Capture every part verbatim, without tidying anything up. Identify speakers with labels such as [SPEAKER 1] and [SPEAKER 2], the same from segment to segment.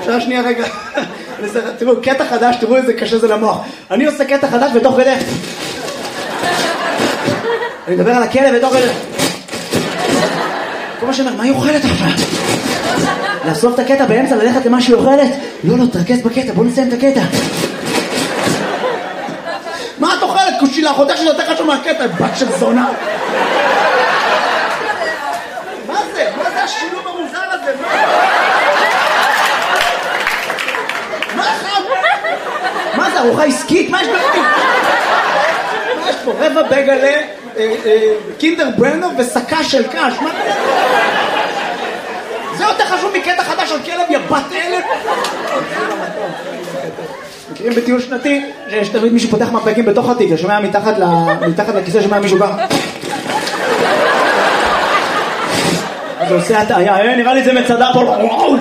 [SPEAKER 1] אפשר שנייה רגע. תראו, קטע חדש, תראו איזה קשה זה למוח. אני עושה קטע חדש ותוך כדי. אני מדבר על הכלב ותוך כדי. כל מה שאומר, מה היא אוכלת עכשיו? לאסוף את הקטע באמצע, ללכת למה שהיא אוכלת? לא, לא, תרכז בקטע, בוא נסיים את הקטע. מה את אוכלת? קושילה, חותך שלי יותר חשוב מהקטע, בת של זונה. מה זה? מה זה השילוב המוזר הזה? מה חם? מה זה, ארוחה עסקית? מה יש בפנים? מה יש פה? רבע בגלה, קינדר ברנר וסקה של קש. מה זה? זה יותר חשוב מקטע חדש על כלב יבת אלף. מכירים בטיול שנתי שיש תמיד מישהו פותח מפקים בתוך התיק, שומע מתחת לכיסא, שומע מישהו ככה. אז הוא עושה הטעיה, נראה לי זה מצדה פה.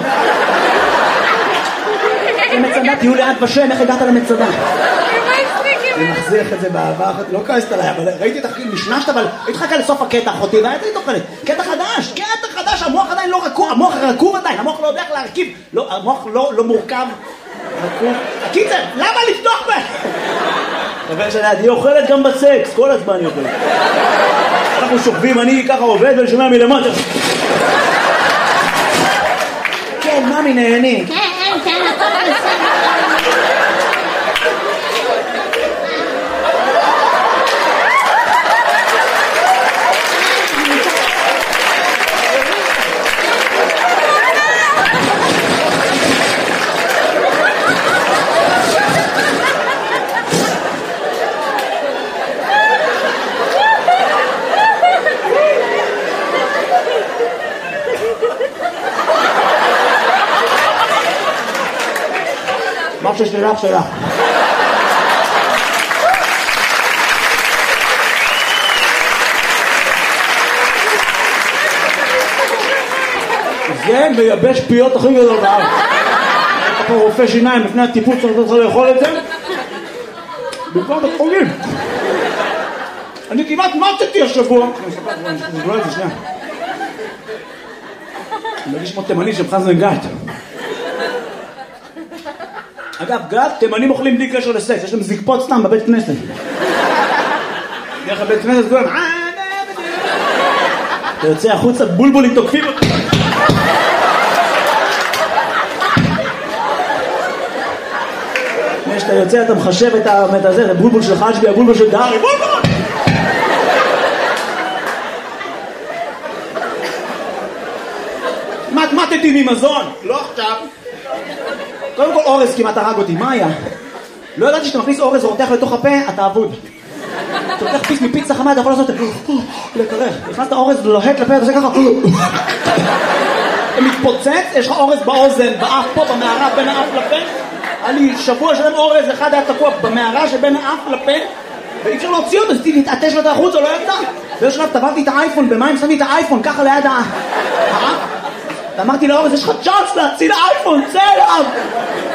[SPEAKER 1] זה מצדה, תהיו לאט בשם, איך הגעת למצדה? אני מחזיך את זה בעבר, לא כעסת עליי, אבל ראיתי את החכים, נשנשת, אבל הייתי חכה לסוף הקטע, אחותי, והייתי תוכלת. קטע חדש, קטע חדש, המוח עדיין לא רכוב, המוח רקוב עדיין, המוח לא יודע איך להרכיב, המוח לא מורכב, רקוב. הקיצר, למה לפתוח בהם? חבר שלי, היא אוכלת גם בסקס, כל הזמן היא אוכלת. אנחנו שוכבים, אני ככה עובד ושומע מלמטה. כן, ממי נהני. כן, כן, הכל בסדר. מה ששלך שלך. זה מייבש פיות הכי גדול בארץ. אתה פה רופא שיניים לפני הטיפוץ צריך לאכול את זה. במקום בית חולים. אני כמעט מתתי השבוע. אני אספר את זה שנייה. אני מרגיש כמו תימני של חזן גת. אגב, גת, תימנים אוכלים בלי קשר לסקס, יש להם זקפות סתם בבית כנסת. איך הבית כנסת כולם, אתה יוצא החוצה, בולבולים תוקפים אותך. כשאתה יוצא, אתה מחשב את הזה, את הבולבול של חשבי, הבולבול של דארי, בולבול! מתמטתי ממזון, לא עכשיו. קודם כל אורז כמעט הרג אותי, מה היה? לא ידעתי שאתה מכניס אורז ורותח לתוך הפה, אתה אבוד. אתה לוקח פיס מפיצה חמה, אתה יכול לעשות לקרח. הכנסת אורז לוהט לפה, אתה עושה ככה. אתה מתפוצץ, יש לך אורז באוזן, באף פה, במערה, בין האף לפה. היה לי שבוע שלם אורז, אחד היה תקוע במערה שבין האף לפה, ואי אפשר להוציא אותו, אז תתעטש לו את החוץ, או לא יצא. בשלב טבעתי את האייפון, במים שמתי את האייפון, ככה ליד האף. ואמרתי לאורז, יש לך צ'אנס להציל האייפון, צא אליו!